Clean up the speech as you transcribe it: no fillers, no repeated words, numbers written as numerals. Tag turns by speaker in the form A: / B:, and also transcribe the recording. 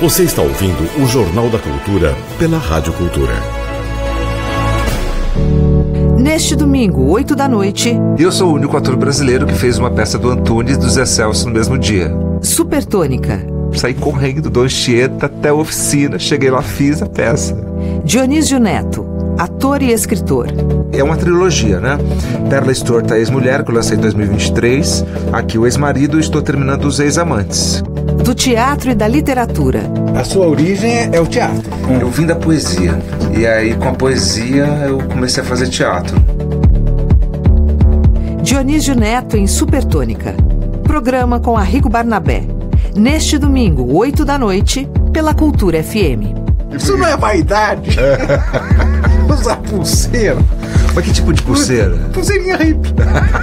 A: Você está ouvindo o Jornal da Cultura pela Rádio Cultura.
B: Neste domingo, 8 da noite...
C: Eu sou o único ator brasileiro que fez uma peça do Antunes e do Zé Celso no mesmo dia.
B: Supertônica.
C: Saí correndo do Anchieta até a oficina, cheguei lá, fiz a peça.
B: Dionísio Neto, ator e escritor.
C: É uma trilogia, né? Perla Estorta, Ex-Mulher, que eu lancei em 2023. Aqui o Ex-Marido e estou terminando Os Ex-Amantes.
B: Do teatro e da literatura.
D: A sua origem é o teatro.
C: Eu vim da poesia. E aí, com a poesia, eu comecei a fazer teatro.
B: Dionísio Neto em Supertônica. Programa com Arrigo Barnabé. Neste domingo, 8 da noite, pela Cultura FM.
D: Isso não é vaidade? Usar pulseira.
C: Mas que tipo de pulseira?
D: Pulseirinha hippie.